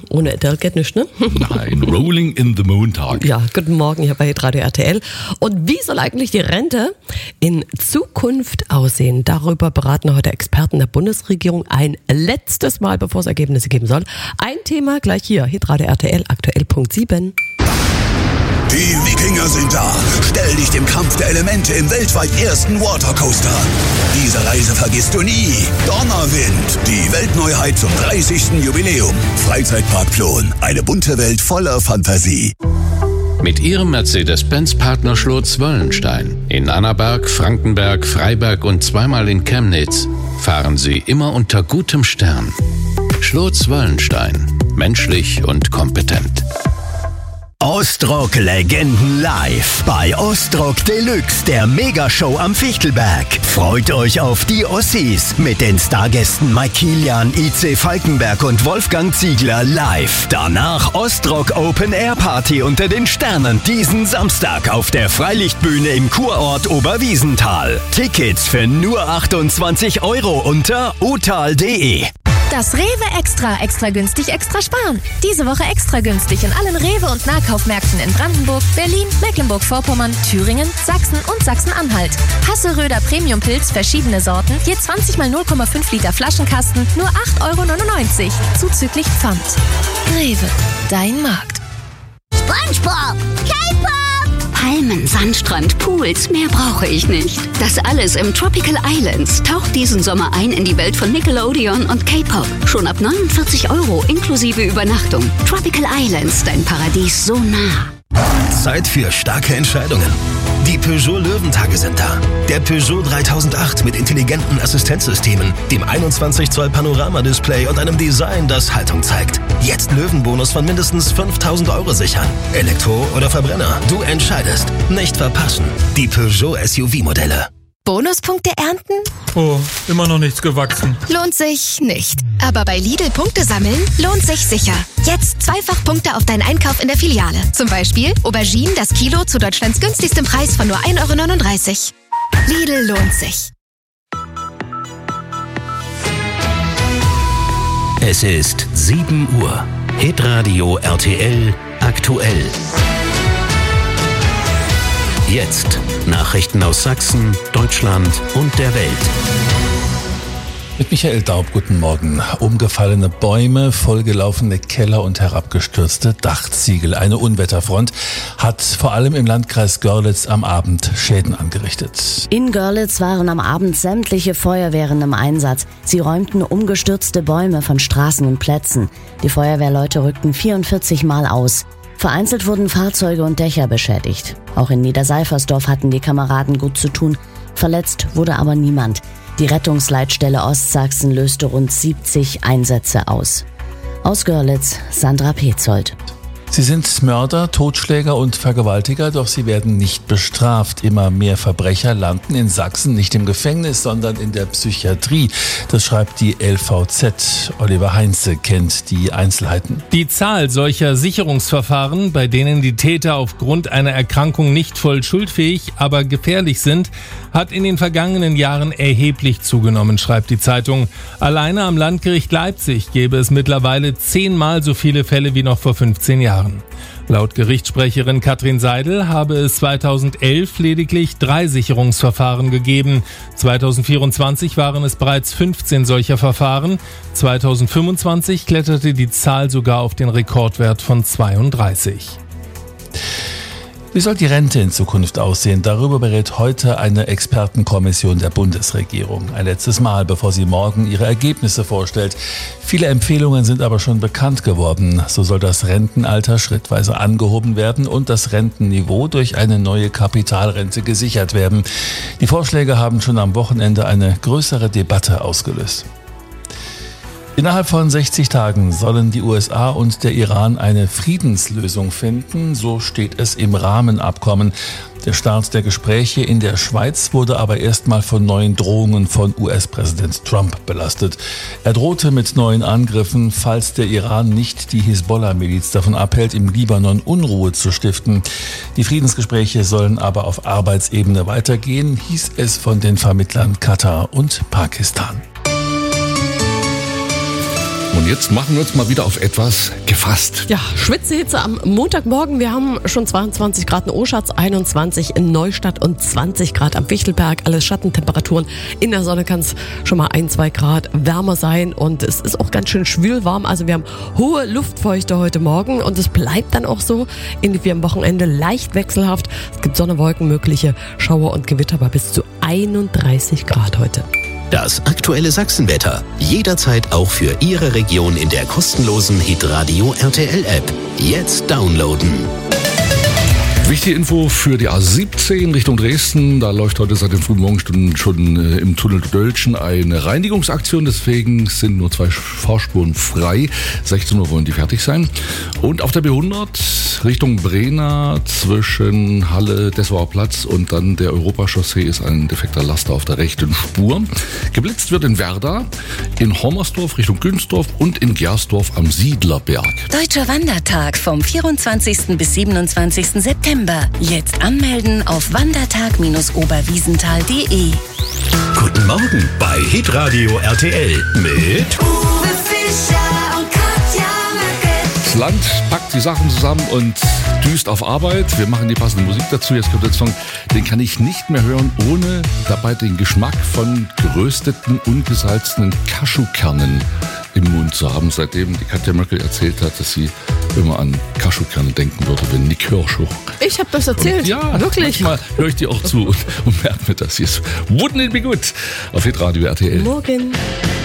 Ohne Adele geht nichts, ne? Nein, Rolling in the Montag. Ja, guten Morgen hier bei Hitradio RTL. Und wie soll eigentlich die Rente in Zukunft aussehen? Darüber beraten heute Experten der Bundesregierung ein letztes Mal, bevor es Ergebnisse geben soll. Ein Thema gleich hier, Hitradio RTL, aktuell Punkt 7. Die Wikinger sind da. Stell dich dem Kampf der Elemente im weltweit ersten Watercoaster. Diese Reise vergisst du nie. Donnerwind, die Weltneuheit zum 30. Jubiläum. Freizeitpark Plon, eine bunte Welt voller Fantasie. Mit ihrem Mercedes-Benz-Partner Schlotz-Wöllenstein in Annaberg, Frankenberg, Freiberg und zweimal in Chemnitz fahren sie immer unter gutem Stern. Schlotz-Wöllenstein, menschlich und kompetent. Ostrock-Legenden live bei Ostrock Deluxe, der Megashow am Fichtelberg. Freut euch auf die Ossis mit den Stargästen Mike Kilian, IC Falkenberg und Wolfgang Ziegler live. Danach Ostrock Open Air Party unter den Sternen diesen Samstag auf der Freilichtbühne im Kurort Oberwiesenthal. Tickets für nur 28 € unter otal.de. Das Rewe extra günstig, extra sparen. Diese Woche extra günstig in allen Rewe- und Nahkaufmärkten in Brandenburg, Berlin, Mecklenburg-Vorpommern, Thüringen, Sachsen und Sachsen-Anhalt. Hasseröder Premium-Pilz, verschiedene Sorten, je 20 mal 0,5 Liter Flaschenkasten, nur 8,99 € zuzüglich Pfand. Rewe, dein Markt. SpongeBob, K-Pop! Palmen, Sandstrand, Pools, mehr brauche ich nicht. Das alles im Tropical Islands. Taucht diesen Sommer ein in die Welt von Nickelodeon und K-Pop. Schon ab 49 € inklusive Übernachtung. Tropical Islands, dein Paradies so nah. Zeit für starke Entscheidungen. Die Peugeot Löwentage sind da. Der Peugeot 3008 mit intelligenten Assistenzsystemen, dem 21 Zoll Panoramadisplay und einem Design, das Haltung zeigt. Jetzt Löwenbonus von mindestens 5.000 € sichern. Elektro oder Verbrenner, du entscheidest. Nicht verpassen. Die Peugeot SUV-Modelle. Bonuspunkte ernten? Oh, immer noch nichts gewachsen. Lohnt sich nicht. Aber bei Lidl Punkte sammeln lohnt sich sicher. Jetzt Zweifachpunkte auf deinen Einkauf in der Filiale. Zum Beispiel Auberginen das Kilo zu Deutschlands günstigstem Preis von nur 1,39 €. Lidl lohnt sich. Es ist 7 Uhr. Hitradio RTL aktuell. Jetzt Nachrichten aus Sachsen, Deutschland und der Welt. Mit Michael Daub, guten Morgen. Umgefallene Bäume, vollgelaufene Keller und herabgestürzte Dachziegel. Eine Unwetterfront hat vor allem im Landkreis Görlitz am Abend Schäden angerichtet. In Görlitz waren am Abend sämtliche Feuerwehren im Einsatz. Sie räumten umgestürzte Bäume von Straßen und Plätzen. Die Feuerwehrleute rückten 44 Mal aus. Vereinzelt wurden Fahrzeuge und Dächer beschädigt. Auch in Niederseifersdorf hatten die Kameraden gut zu tun. Verletzt wurde aber niemand. Die Rettungsleitstelle Ostsachsen löste rund 70 Einsätze aus. Aus Görlitz, Sandra Petzold. Sie sind Mörder, Totschläger und Vergewaltiger, doch sie werden nicht bestraft. Immer mehr Verbrecher landen in Sachsen nicht im Gefängnis, sondern in der Psychiatrie. Das schreibt die LVZ. Oliver Heinze kennt die Einzelheiten. Die Zahl solcher Sicherungsverfahren, bei denen die Täter aufgrund einer Erkrankung nicht voll schuldfähig, aber gefährlich sind, hat in den vergangenen Jahren erheblich zugenommen, schreibt die Zeitung. Alleine am Landgericht Leipzig gäbe es mittlerweile 10-mal so viele Fälle wie noch vor 15 Jahren. Laut Gerichtssprecherin Katrin Seidel habe es 2011 lediglich 3 Sicherungsverfahren gegeben. 2024 waren es bereits 15 solcher Verfahren. 2025 kletterte die Zahl sogar auf den Rekordwert von 32. Wie soll die Rente in Zukunft aussehen? Darüber berät heute eine Expertenkommission der Bundesregierung. Ein letztes Mal, bevor sie morgen ihre Ergebnisse vorstellt. Viele Empfehlungen sind aber schon bekannt geworden. So soll das Rentenalter schrittweise angehoben werden und das Rentenniveau durch eine neue Kapitalrente gesichert werden. Die Vorschläge haben schon am Wochenende eine größere Debatte ausgelöst. Innerhalb von 60 Tagen sollen die USA und der Iran eine Friedenslösung finden, so steht es im Rahmenabkommen. Der Start der Gespräche in der Schweiz wurde aber erstmal von neuen Drohungen von US-Präsident Trump belastet. Er drohte mit neuen Angriffen, falls der Iran nicht die Hisbollah-Miliz davon abhält, im Libanon Unruhe zu stiften. Die Friedensgespräche sollen aber auf Arbeitsebene weitergehen, hieß es von den Vermittlern Katar und Pakistan. Und jetzt machen wir uns mal wieder auf etwas gefasst. Ja, Schwitzehitze am Montagmorgen. Wir haben schon 22 Grad in Oschatz, 21 in Neustadt und 20 Grad am Fichtelberg. Alles Schattentemperaturen. In der Sonne kann es schon mal 1-2 Grad wärmer sein und es ist auch ganz schön schwülwarm. Also wir haben hohe Luftfeuchte heute Morgen und es bleibt dann auch so, ähnlich wie am Wochenende, leicht wechselhaft. Es gibt Sonne, Wolken, mögliche Schauer und Gewitter bei bis zu 31 Grad heute. Das aktuelle Sachsenwetter. Jederzeit auch für Ihre Region in der kostenlosen Hitradio RTL App. Jetzt downloaden. Wichtige Info für die A17 Richtung Dresden. Da läuft heute seit den frühen Morgenstunden schon im Tunnel Dölschen eine Reinigungsaktion. Deswegen sind nur 2 Fahrspuren frei. 16 Uhr wollen die fertig sein. Und auf der B100 Richtung Brena zwischen Halle, Dessauer Platz und dann der Europachaussee ist ein defekter Laster auf der rechten Spur. Geblitzt wird in Werder, in Hommersdorf Richtung Günzdorf und in Gersdorf am Siedlerberg. Deutscher Wandertag vom 24. bis 27. September. Jetzt anmelden auf wandertag-oberwiesenthal.de. Guten Morgen bei Hitradio RTL mit Uwe Fischer und Katja Möcke. Das Land packt die Sachen zusammen und düst auf Arbeit. Wir machen die passende Musik dazu. Jetzt kommt der Song, den kann ich nicht mehr hören, ohne dabei den Geschmack von gerösteten, ungesalzenen Cashewkernen im Mund zu haben, seitdem die Katja Möckel erzählt hat, dass sie immer an Cashewkerne denken würde, wenn Nick Hirschhoch. Ich habe das erzählt, und ja, wirklich. Manchmal höre ich dir auch zu und merke mir das. Wouldn't it be good? Auf Hitradio RTL. Morgen.